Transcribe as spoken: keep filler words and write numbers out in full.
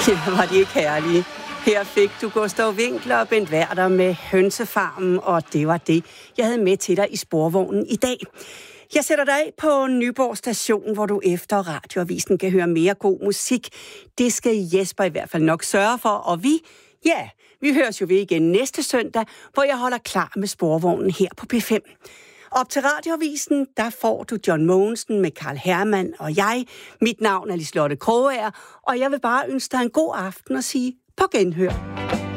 Ja, var de ikke herlige. Her fik du Gustav Winkler og Bent Werther med Hønsefarmen, og det var det, jeg havde med til dig i sporvognen i dag. Jeg sætter dig af på Nyborg Station, hvor du efter radioavisen kan høre mere god musik. Det skal Jesper i hvert fald nok sørge for, og vi, ja, vi høres jo ved igen næste søndag, hvor jeg holder klar med sporvognen her på P fem. Op til radioavisen, der får du John Mogensen med Karl Hermann og jeg. Mit navn er Liselotte Krogager, og jeg vil bare ønske dig en god aften og sige på genhør.